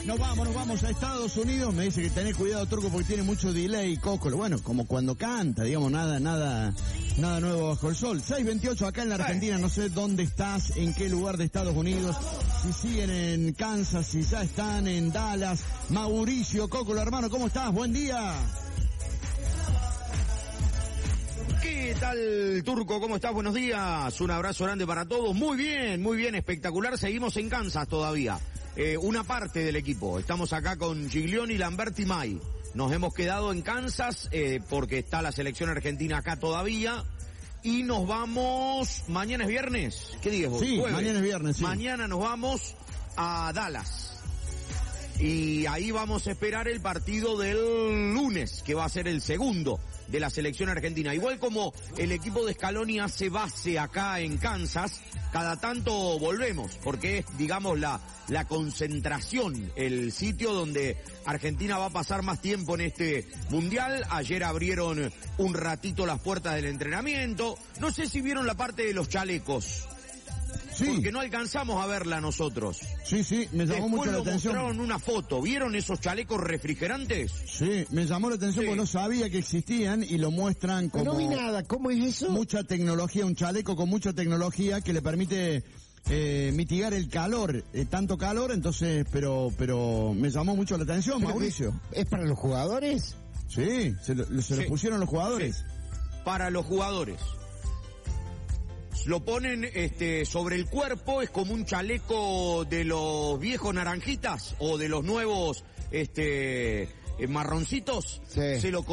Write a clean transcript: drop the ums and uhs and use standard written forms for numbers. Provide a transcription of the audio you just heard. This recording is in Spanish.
Nos vamos a Estados Unidos. Me dice que tenés cuidado, Turco, porque tiene mucho delay, Coco. Bueno, como cuando canta, digamos, nada nuevo bajo el sol. 6:28 acá en la Argentina, no sé dónde estás, en qué lugar de Estados Unidos, si siguen en Kansas, si ya están en Dallas. Mauricio, Coco, hermano, ¿cómo estás? Buen día. ¿Qué tal, Turco? ¿Cómo estás? Buenos días. Un abrazo grande para todos. Muy bien, espectacular. Seguimos en Kansas todavía. Una parte del equipo. Estamos acá con Giglioni, Lamberti y May. Nos hemos quedado en Kansas porque está la selección argentina acá todavía. Y nos vamos... ¿Mañana es viernes? ¿Qué día es vos? Sí, Jueves. mañana es viernes, sí. Mañana nos vamos a Dallas. Y ahí vamos a esperar el partido del lunes, que va a ser el segundo de la selección argentina. Igual como el equipo de Scaloni hace base acá en Kansas, cada tanto volvemos, porque es, digamos, la concentración, el sitio donde Argentina va a pasar más tiempo en este mundial. Ayer abrieron un ratito las puertas del entrenamiento. No sé si vieron la parte de los chalecos. Sí. Porque no alcanzamos a verla nosotros. Sí, me llamó mucho la atención. Mostraron una foto, ¿vieron esos chalecos refrigerantes? Sí, me llamó la atención porque no sabía que existían y lo muestran como... No vi nada, ¿cómo es eso? Mucha tecnología, un chaleco con mucha tecnología que le permite mitigar el calor, tanto calor, entonces, pero me llamó mucho la atención, Mauricio. ¿Es para los jugadores? Sí, se lo pusieron los jugadores. Sí. Para los jugadores. Lo ponen sobre el cuerpo, es como un chaleco de los viejos naranjitas o de los nuevos marroncitos. Sí. Se lo